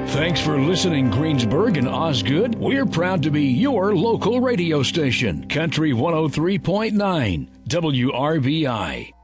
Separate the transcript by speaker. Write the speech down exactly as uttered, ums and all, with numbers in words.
Speaker 1: Thanks for listening, Greensburg and Osgood. We're proud to be your local radio station, Country one oh three point nine, W R B I.